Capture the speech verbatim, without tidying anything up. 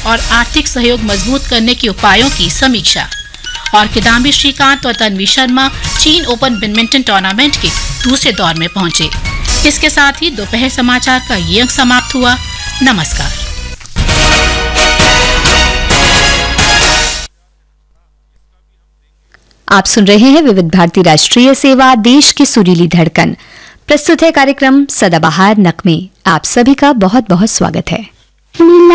और आर्थिक सहयोग मजबूत करने के उपायों की समीक्षा। और किदाम्बी श्रीकांत और तन्वी शर्मा चीन ओपन बैडमिंटन टूर्नामेंट के दूसरे दौर में पहुंचे। इसके साथ ही दोपहर समाचार का ये अंक समाप्त हुआ। नमस्कार। आप सुन रहे हैं विविध भारती राष्ट्रीय सेवा, देश की सुरीली धड़कन। प्रस्तुत है कार्यक्रम सदाबहार नगमे। आप सभी का बहुत बहुत स्वागत है।